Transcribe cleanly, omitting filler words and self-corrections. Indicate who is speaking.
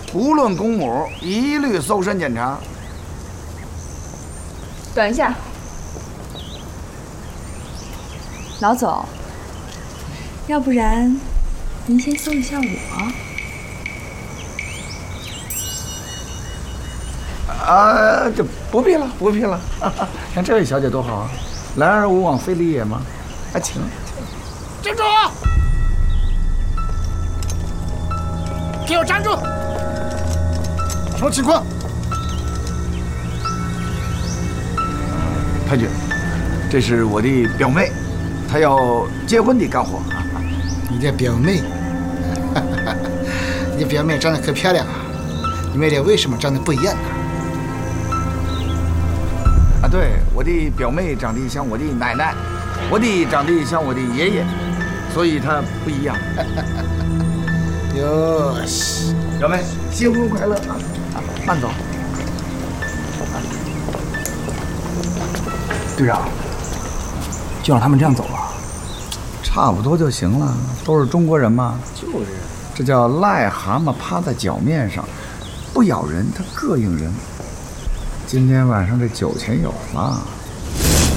Speaker 1: 无论公母，一律搜身检查。
Speaker 2: 等一下，老总，要不然您先搜一下我。
Speaker 1: 这不必了，不必了。看这位小姐多好啊，来而无往非礼也嘛。请。
Speaker 3: 站住！给我站住！什么情况？
Speaker 1: 太君，这是我的表妹，她要结婚的干活。
Speaker 3: 你的表妹？你表妹长得可漂亮啊！你们俩为什么长得不一样呢？
Speaker 1: 对，我的表妹长得像我的奶奶，我的长得像我的爷爷，所以她不一样。
Speaker 3: 哟，
Speaker 1: 表妹，新婚快乐啊！慢走。
Speaker 4: 队长，就让他们这样走吧。
Speaker 1: 差不多就行了，都是中国人嘛。
Speaker 4: 就是，
Speaker 1: 这叫癞蛤蟆趴在脚面上，不咬人它膈应人。今天晚上这酒钱有了。